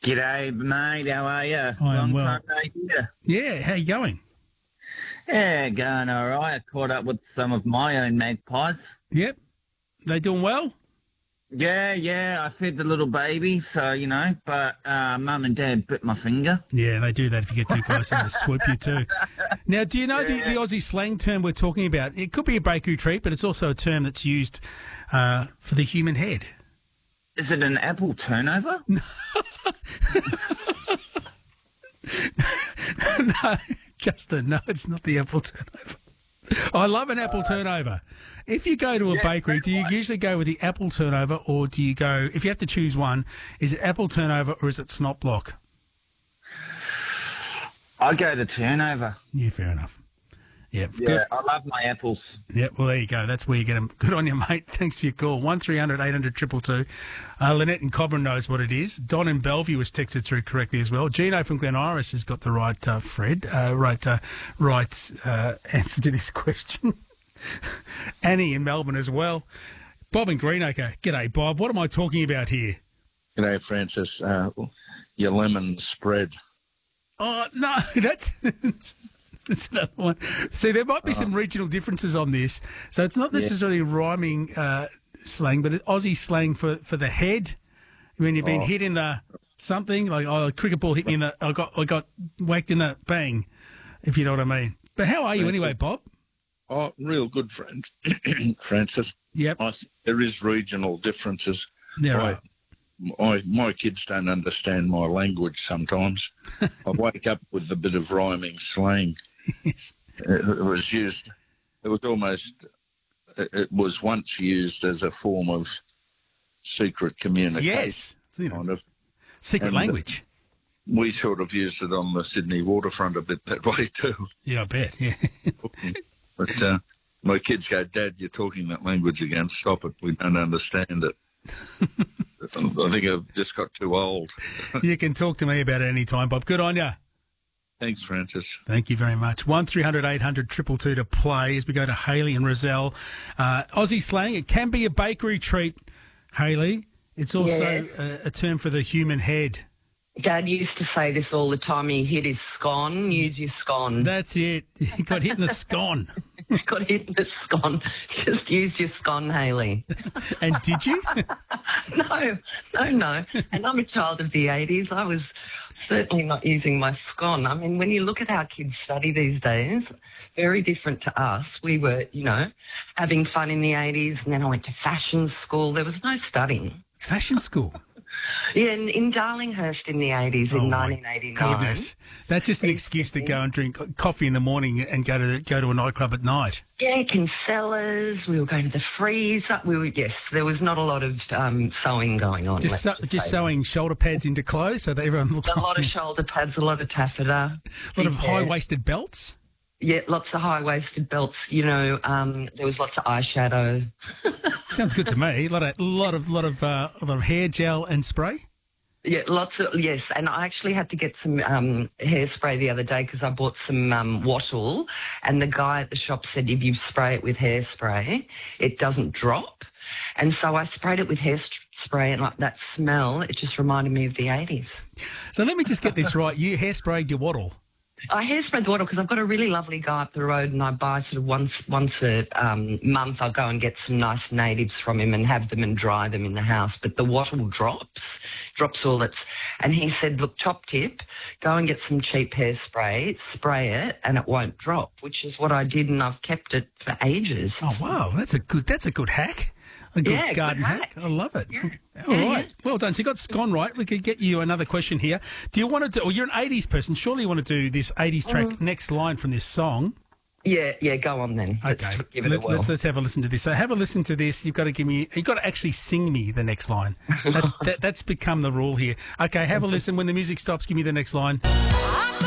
G'day, mate. How are you? I am well. Long time no hear. Yeah, how you going? Yeah, going all right. I caught up with some of my own magpies. Yep. They doing well? Yeah. I fed the little baby, so, but mum and dad bit my finger. Yeah, they do that if you get too close and they swoop you too. Now, do you know the Aussie slang term we're talking about? It could be a bakery treat, but it's also a term that's used for the human head. Is it an apple turnover? No, Justin, no, it's not the apple turnover. I love an apple turnover. If you go to a bakery, do you usually go with the apple turnover, or do you go, if you have to choose one, is it apple turnover or is it snot block? I go the turnover. Yeah, fair enough. Yep. Yeah, Good. I love my apples. Yeah, well, there you go. That's where you get them. Good on you, mate. Thanks for your call. 1300 800 222. Lynette in Cobram knows what it is. Don in Bellevue was texted through correctly as well. Gino from Glen Iris has got the right, right answer to this question. Annie in Melbourne as well. Bob in Greenacre. G'day, Bob. What am I talking about here? G'day, Francis. Your lemon spread. Oh, no, that's... That's another one. See, there might be some regional differences on this. So it's not necessarily rhyming slang, but Aussie slang for the head. When you've been hit in the something, like, a cricket ball hit me in the... I got whacked in the bang, if you know what I mean. But how are you anyway, Bob? Oh, real good, friend. Francis. Yep. I think there is regional differences. Yeah, right. My kids don't understand my language sometimes. I wake up with a bit of rhyming slang. Yes. It was once used as a form of secret communication. Yes. Kind of. Secret language. We sort of used it on the Sydney waterfront a bit that way too. Yeah, I bet, yeah. But my kids go, Dad, you're talking that language again. Stop it. We don't understand it. I think I've just got too old. You can talk to me about it any time, Bob. Good on you. Thanks, Francis. Thank you very much. 1300 800 222 to play as we go to Hayley and Rozelle. Aussie slang, it can be a bakery treat, Hayley. It's also a term for the human head. Dad used to say this all the time. He hit his scone. Use your scone. That's it. He got hit in the scone. Got hit in the scone. Just use your scone, Hayley. And did you? No. And I'm a child of the 80s. I was certainly not using my scone. I mean, when you look at how kids study these days, very different to us. We were, having fun in the 80s, and then I went to fashion school. There was no studying. Fashion school? Yeah, in Darlinghurst in the 80s, in 1989. Goodness. That's just an excuse to go and drink coffee in the morning and go to a nightclub at night. Yeah, Kinsellas. We were going to the freezer. There was not a lot of sewing going on. Just sewing shoulder pads into clothes so that everyone looked a lot of shoulder pads, a lot of taffeta. A lot of high-waisted belts? Yeah, lots of high-waisted belts. There was lots of eyeshadow. Sounds good to me. A lot of hair gel and spray. Yeah, yes. And I actually had to get some hairspray the other day because I bought some wattle, and the guy at the shop said if you spray it with hairspray, it doesn't drop. And so I sprayed it with hairspray, and that smell, it just reminded me of the 80s. So let me just get this right. You hairsprayed your wattle. I hairsprayed the wattle because I've got a really lovely guy up the road, and I buy sort of once a month. I'll go and get some nice natives from him and have them and dry them in the house. But the wattle drops all its. And he said, look, top tip, go and get some cheap hairspray, spray it, and it won't drop. Which is what I did, and I've kept it for ages. Oh wow, that's a good hack. A good garden hack. I love it. Yeah. All right. Well done. So you got scone right. We could get you another question here. Do you want to do, or you're an 80s person, surely you want to do this 80s track, next line from this song? Yeah, go on then. Okay. Let's have a listen to this. So have a listen to this. You've got to actually sing me the next line. That's become the rule here. Okay, have a listen. When the music stops, give me the next line.